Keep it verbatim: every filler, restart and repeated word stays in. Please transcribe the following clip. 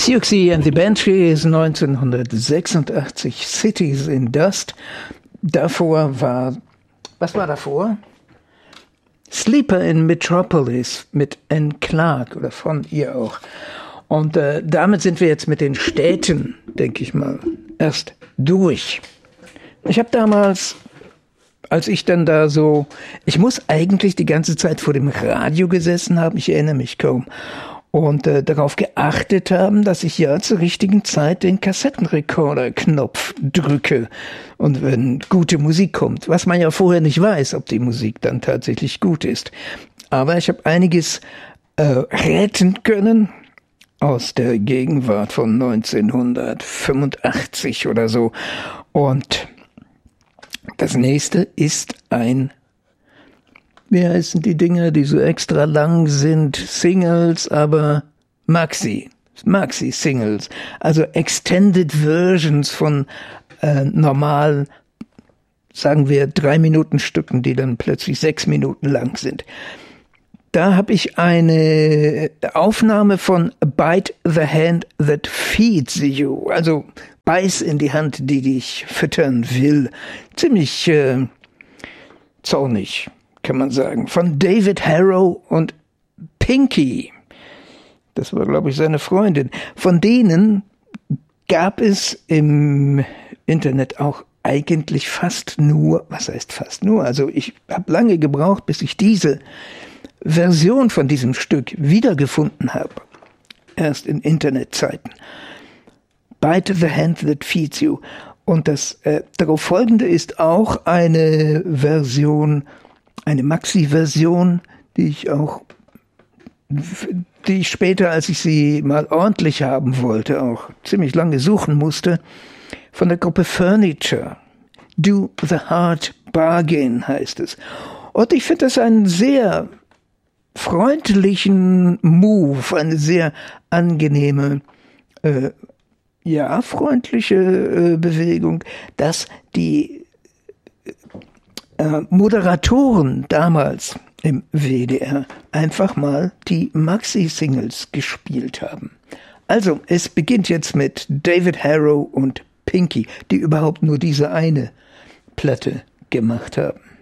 Siouxsie and the Banshees, neunzehnhundertsechsundachtzig, Cities in Dust. Davor war, was war davor? Sleeper in Metropolis mit Anne Clark oder von ihr auch. Und äh, damit sind wir jetzt mit den Städten, denke ich mal, erst durch. Ich habe damals, als ich dann da so, ich muss eigentlich die ganze Zeit vor dem Radio gesessen haben, ich erinnere mich kaum, und äh, darauf geachtet haben, dass ich ja zur richtigen Zeit den Kassettenrekorder-Knopf drücke und wenn gute Musik kommt, was man ja vorher nicht weiß, ob die Musik dann tatsächlich gut ist. Aber ich habe einiges äh, retten können aus der Gegenwart von neunzehnhundertfünfundachtzig oder so. Und das nächste ist ein, wie heißen die Dinger, die so extra lang sind, Singles, aber Maxi, Maxi-Singles, also Extended Versions von äh, normal, sagen wir, drei Minuten Stücken, die dann plötzlich sechs Minuten lang sind. Da habe ich eine Aufnahme von Bite the Hand That Feeds You, also beiß in die Hand, die dich füttern will. Ziemlich äh, zornig, kann man sagen. Von David Harrow und Pinky. Das war, glaube ich, seine Freundin. Von denen gab es im Internet auch eigentlich fast nur, was heißt fast nur, also ich habe lange gebraucht, bis ich diese Version von diesem Stück wiedergefunden habe. Erst in Internetzeiten. Bite the Hand That Feeds You. Und das äh, darauf folgende ist auch eine Version, eine Maxi-Version, die ich auch, die ich später, als ich sie mal ordentlich haben wollte, auch ziemlich lange suchen musste, von der Gruppe Furniture. Do the Hard Bargain heißt es. Und ich finde das einen sehr freundlichen Move, eine sehr angenehme, äh, ja, freundliche äh, Bewegung, dass die äh, Moderatoren damals im W D R einfach mal die Maxi-Singles gespielt haben. Also, es beginnt jetzt mit David Harrow und Pinky, die überhaupt nur diese eine Platte gemacht haben.